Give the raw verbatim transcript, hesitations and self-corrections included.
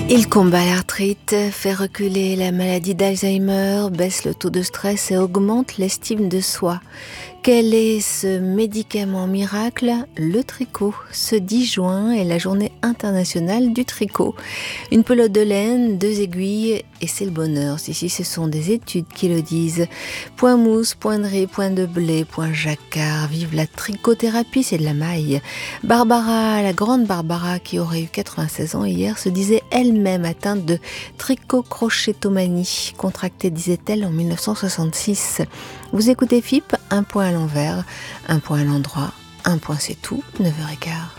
Il combat l'arthrite, fait reculer la maladie d'Alzheimer, baisse le taux de stress et augmente l'estime de soi. Quel est ce médicament miracle? Le tricot. Ce dix juin est la journée internationale du tricot. Une pelote de laine, deux aiguilles et c'est le bonheur. Ici, ce sont des études qui le disent. Point mousse, point de riz, point de blé, point jacquard. Vive la tricothérapie, c'est de la maille. Barbara, la grande Barbara qui aurait eu quatre-vingt-seize ans hier, se disait elle-même atteinte de trichocrochétomanie, contractée, disait-elle, en mille neuf cent soixante-six. Vous écoutez F I P, un point à l'envers, un point à l'endroit, un point c'est tout, neuf heures quinze.